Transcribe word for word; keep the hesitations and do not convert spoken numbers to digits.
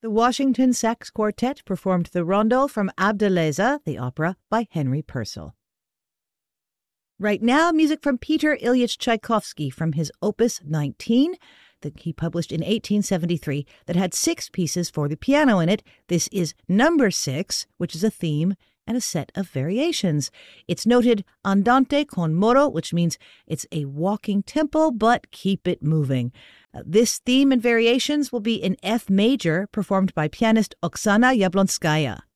The Washington Sax Quartet performed the rondo from Abdeleza, the opera by Henry Purcell. Right now, music from Peter Ilyich Tchaikovsky from his Opus nineteen that he published in eighteen seventy-three that had six pieces for the piano in it. This is number six, which is a theme and a set of variations. It's noted andante con moto, which means it's a walking tempo, but keep it moving. Uh, this theme and variations will be in F major, performed by pianist Oksana Yablonskaya.